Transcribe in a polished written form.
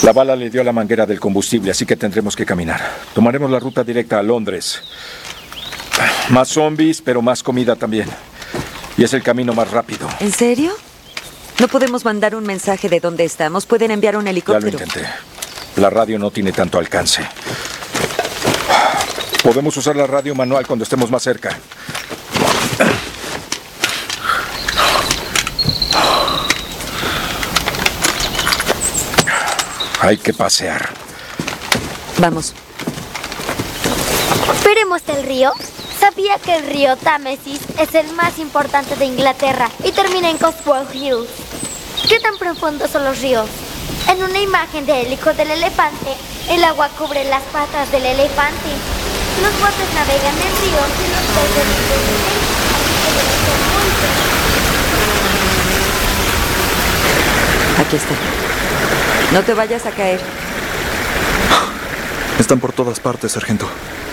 La bala le dio a la manguera del combustible, así que tendremos que caminar. Tomaremos la ruta directa a Londres. Más zombies, pero más comida también. Y es el camino más rápido. ¿En serio? ¿No podemos mandar un mensaje de dónde estamos? ¿Pueden enviar un helicóptero? Ya lo intenté. La radio no tiene tanto alcance. Podemos usar la radio manual cuando estemos más cerca. Hay que pasear. Vamos. ¿Veremos el río? Sabía que el río Támesis es el más importante de Inglaterra y termina en Cotswold Hills. ¿Qué tan profundos son los ríos? En una imagen de El hijo del elefante, el agua cubre las patas del elefante. Los botes navegan en ríos y los peces viven. Aquí está. No te vayas a caer. Están por todas partes, sargento.